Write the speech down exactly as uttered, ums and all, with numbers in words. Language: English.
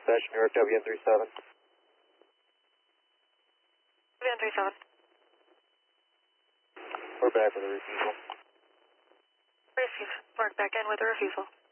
Dispatch, New York W N three seven. W N three seven. We're back with a refusal. Receive. Mark back in with a refusal.